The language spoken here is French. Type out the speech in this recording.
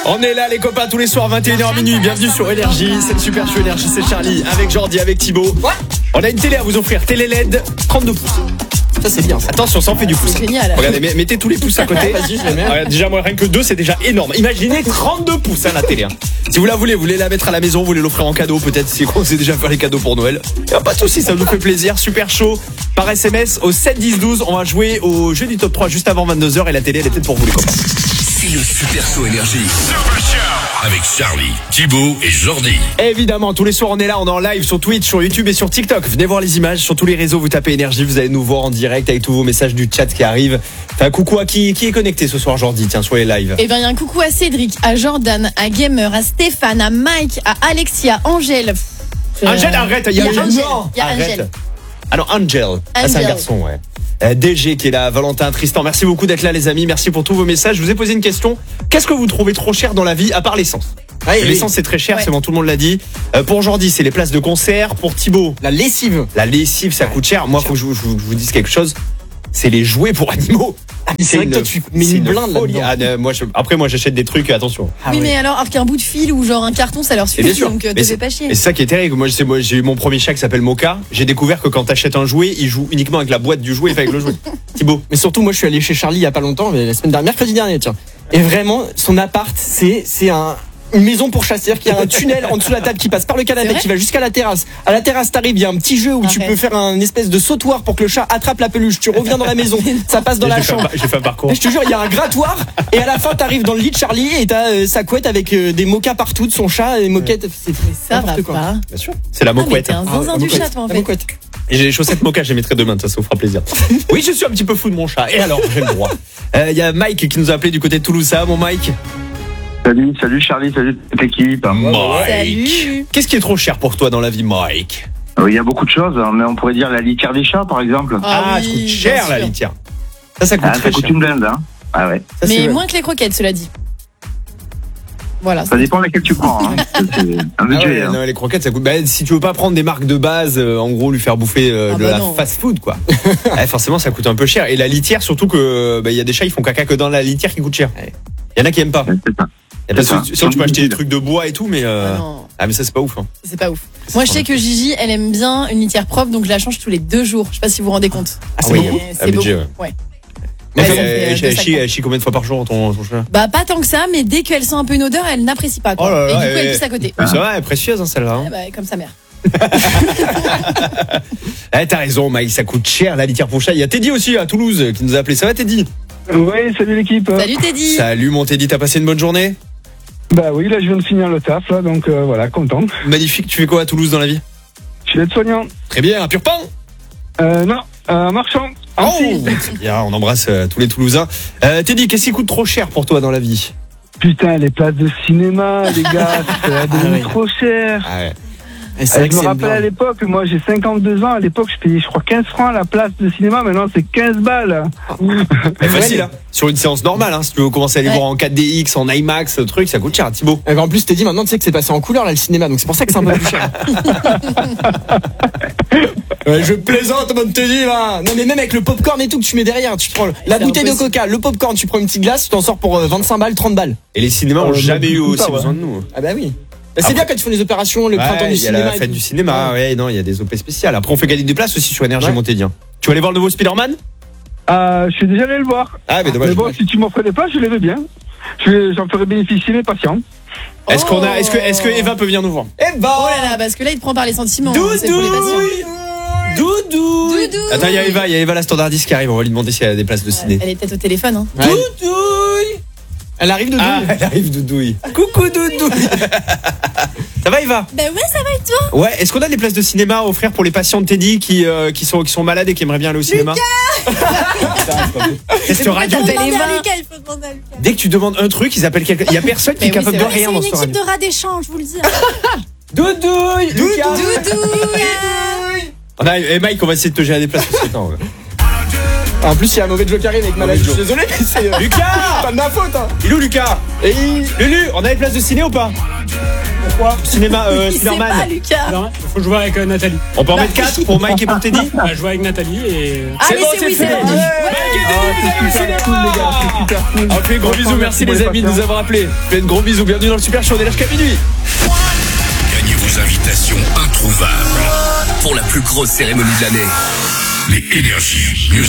On est là les copains tous les soirs 21h minuit. Bienvenue sur Énergie. C'est le Super Show Énergie, c'est Charlie avec Jordi, avec Thibaut. On a une télé à vous offrir, télé LED 32 pouces. Ça c'est bien ça. Attention, ça en fait du pouce. C'est génial. Regardez, mettez tous les pouces à côté. Vas-y, je les mets. Regarde, déjà moi rien que 2 c'est déjà énorme. Imaginez 32 pouces la télé. Si vous la voulez, vous voulez la mettre à la maison, vous voulez l'offrir en cadeau, peut-être si on sait déjà faire les cadeaux pour Noël. Pas de soucis, ça nous fait plaisir. Super chaud par SMS au 7 10 12. On va jouer au jeu du top 3 juste avant 22h et la télé elle est peut-être pour vous les copains. C'est le Super Show Énergie. Avec Charlie, Thibaut et Jordi. Évidemment, tous les soirs on est là, on est en live sur Twitch, sur YouTube et sur TikTok. Venez voir les images sur tous les réseaux, vous tapez Énergie, vous allez nous voir en direct avec tous vos messages du chat qui arrivent. Enfin, coucou à qui est connecté ce soir Jordi, tiens, sur les lives. Eh bien, il y a un coucou à Cédric, à Jordan, à Gamer, à Stéphane, à Mike, à Alexia, Angèle. Angèle, arrête, il y a Angèle. Il y a arrête. Angèle. Ah non, Angel. Ah, c'est un garçon, ouais. DG qui est là, Valentin, Tristan, merci beaucoup d'être là les amis, merci pour tous vos messages. Je vous ai posé une question, qu'est-ce que vous trouvez trop cher dans la vie à part l'essence? L'essence c'est très cher, Ouais. c'est bon, tout le monde l'a dit. Pour Jordi c'est les places de concert, pour Thibaut La lessive. la lessive ça coûte cher. Moi faut que je vous dise quelque chose, c'est les jouets pour animaux. C'est vrai que toi tu mets c'est une blinde folie. là-dedans. Après moi j'achète des trucs, attention. Oui, mais alors qu'un bout de fil ou genre un carton, ça leur Et bien suffit, sûr. donc Mais te c'est- fais pas chier. Et c'est ça qui est terrible. Moi j'ai eu mon premier chat qui s'appelle Moka. J'ai découvert que quand t'achètes un jouet, il joue uniquement avec la boîte du jouet et pas avec le jouet. Thibaut. Mais surtout moi je suis allé chez Charlie il y a pas longtemps, mais la semaine dernière, mercredi dernier tiens. Et vraiment son appart c'est une maison pour chasser, c'est-à-dire qu'il y a un tunnel en dessous de la table qui passe par le C'est canapé vrai qui va jusqu'à la terrasse. À la terrasse t'arrives, il y a un petit jeu où tu Arrête. peux faire un espèce de sautoir pour que le chat attrape la peluche. Tu reviens dans la maison, ça passe dans la chambre. J'ai fait un parcours. Et je te jure, il y a un grattoir et à la fin t'arrives dans le lit de Charlie et t'as sa couette avec des moquas partout de son chat et moquettes. C'est Ça va n'importe quoi. pas. Bien sûr. C'est la Ah, mais moquette. t'es un zinzin du chat, toi, en La fait. moquette. Et j'ai les chaussettes Moka, je les mettrai demain, ça vous fera plaisir. Oui, je suis un petit peu fou de mon chat. Et alors, j'ai le droit. Il y a Mike qui nous a appelé du côté de Toulouse. Ça va, mon Mike? Salut Charlie, salut toute l'équipe. Salut. Qu'est-ce qui est trop cher pour toi dans la vie, Mike? Il y a beaucoup de choses, hein, mais on pourrait dire la litière des chats par exemple. Ah ça oui, coûte cher, bien la sûr. litière. Ça coûte Ah, très ça coûte cher. une blinde, hein. Ah ouais. Ça, c'est Mais vrai. moins que les croquettes, cela dit. Voilà. Ça dépend laquelle tu prends. Hein. C'est un Ah budget. ouais, hein. non, les croquettes, ça coûte. Bah, si tu veux pas prendre des marques de base, en gros, lui faire bouffer Ah de bah la non. fast-food, quoi. Forcément, ça coûte un peu cher. Et la litière, surtout que, il y a des chats, ils font caca que dans la litière qui coûte cher. Il y en a qui aiment pas. Ouais, c'est ça. Il y a C'est ça. sinon, tu peux acheter des trucs de bois et tout, mais Ah non, mais ça, c'est pas ouf, hein. c'est pas ouf. Moi, je sais que Gigi, elle aime bien une litière propre, donc je la change tous les 2 jours. Je sais pas si vous vous rendez compte. Ah, c'est Mais beaucoup. c'est Ah, budget, beaucoup. Ouais. Mais Ouais, ça elle fait deux sacs, chie combien de fois par jour ton chat? Bah, pas tant que ça, mais dès qu'elle sent un peu une odeur, elle n'apprécie pas, quoi. Oh là là, Et du coup, ouais. elle pisse à côté. Mais ça va, elle est précieuse, hein, celle-là. Hein. Ah bah, comme sa mère. T'as raison, Mike, ça coûte cher la litière pour chat. Il y a Teddy aussi à Toulouse qui nous a appelé. Ça va, Teddy? Oui, salut l'équipe. Salut Teddy. Salut, mon Teddy, t'as passé une bonne journée? Bah oui, là je viens de finir le taf, là, donc voilà, content. Magnifique, tu fais quoi à Toulouse dans la vie? Je suis aide-soignant. Très bien, à Purpan? Non, marchand. Oh, Annecy. c'est bien, on embrasse tous les Toulousains. Teddy, qu'est-ce qui coûte trop cher pour toi dans la vie? Putain, les places de cinéma, les gars, c'est devenu ouais. trop cher. Ah ouais. Et c'est vrai Je que me c'est rappelle bien. à l'époque, moi j'ai 52 ans, à l'époque je payais je crois 15 francs la place de cinéma, maintenant c'est 15 balles. Mais facile, hein. Sur une séance normale, hein. Si tu veux commencer à aller Ouais. voir en 4DX, en IMAX, le truc, ça coûte cher, Thibaut. En plus, t'es dit maintenant, tu sais que c'est passé en couleur là le cinéma, donc c'est pour ça que c'est un peu plus cher. Je plaisante, mon Teddy, là. Non mais même avec le popcorn et tout que tu mets derrière, tu prends la C'est bouteille de impossible. coca, le popcorn, tu prends une petite glace, tu t'en sors pour 25 balles, 30 balles. Et les cinémas ont jamais eu aussi ouais. besoin de nous. Ah bah oui. C'est Après- bien quand ils font des opérations, le printemps du il y a cinéma. la et fête tout. du cinéma, ouais, non, il y a des OP spéciales. Après, on fait gagner des places aussi sur Énergie, Ouais. mon Teddy. Tu vas aller voir le nouveau Spider-Man? Je suis déjà allé le voir. Ah, mais dommage. Mais bon, si tu m'offres des places, je les veux bien. J'en ferai bénéficier mes patients. Est-ce que Eva peut venir nous voir? Eh ben, Oh là là, parce que là, il te prend par les sentiments. hein, c'est pour les patients. Doudou. Doudou. Attends, il y a Eva la standardiste qui arrive, on va lui demander si elle a des places de ciné. Elle est peut-être au téléphone. Hein. Ouais. Doudouille. Elle arrive Doudou. Ah, elle arrive, Doudouille. Coucou, Doudouille. Ça va, Eva? Bah ouais, ça va et toi? Ouais, est-ce qu'on a des places de cinéma à offrir pour les patients de Teddy qui sont malades et qui aimeraient bien aller au cinéma? Cette radio, Faut demander Eva. à Lucas, il faut demander à Lucas. dès que tu demandes un truc, ils appellent quelqu'un. Il y a personne qui est Mais oui, capable c'est de vrai. rien C'est dans une ce équipe radio. de rats d'échange, je vous le dis. Doudouille. Lucas. Doudou. On a, et Mike, on va essayer de te gérer des places aussi. Attends, ouais. En plus, il y a un mauvais Joe qui arrive avec maladie. Je suis désolé, mais c'est Lucas! pas de ma faute. Hein. Il est où, Lucas? Et Lulu, on a des places de ciné ou pas? Pourquoi Cinéma, Il sait Spider-Man. pas, Lucas. Non, faut jouer avec Nathalie. On peut en mettre 4 pour Mike et pour Teddy. Bah, jouer avec Nathalie et. Allez, bon, c'est oui, fait. c'est bon. Mike et Teddy, vous avez le cinéma. Super cool. On fait gros bisous, merci les amis de nous avoir appelés. Faites gros bisous, bienvenue dans le Super Show, on est là jusqu'à minuit. Gagnez vos invitations introuvables pour la plus grosse cérémonie de l'année. Les Energy Music